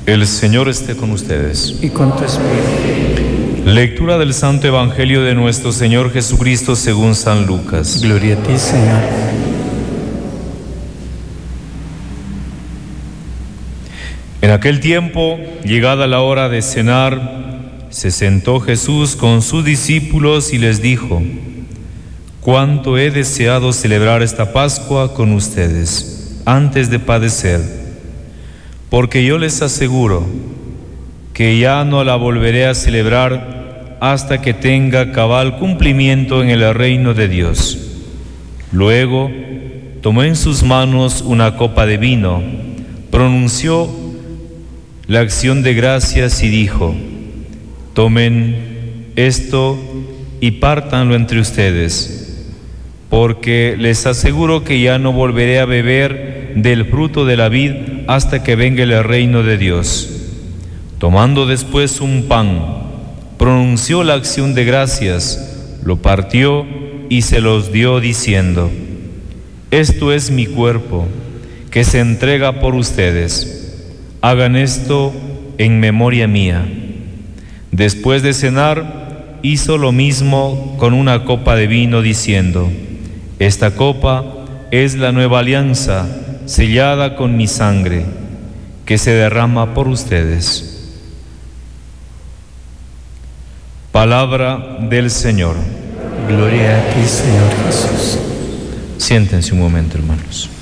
El Señor esté con ustedes. Y con tu espíritu. Lectura del Santo Evangelio de nuestro Señor Jesucristo según San Lucas. Gloria a ti, Señor. En aquel tiempo, llegada la hora de cenar, se sentó Jesús con sus discípulos y les dijo: «Cuánto he deseado celebrar esta Pascua con ustedes antes de padecer, porque yo les aseguro que ya no la volveré a celebrar hasta que tenga cabal cumplimiento en el reino de Dios». Luego tomó en sus manos una copa de vino, pronunció la acción de gracias y dijo: «Tomen esto y pártanlo entre ustedes, porque les aseguro que ya no volveré a beber del fruto de la vid hasta que venga el reino de Dios». Tomando después un pan, pronunció la acción de gracias, lo partió y se los dio diciendo: «Esto es mi cuerpo, que se entrega por ustedes. Hagan esto en memoria mía». Después de cenar, hizo lo mismo con una copa de vino, diciendo: «Esta copa es la nueva alianza, sellada con mi sangre, que se derrama por ustedes». Palabra del Señor. Gloria a ti, Señor Jesús. Siéntense un momento, hermanos.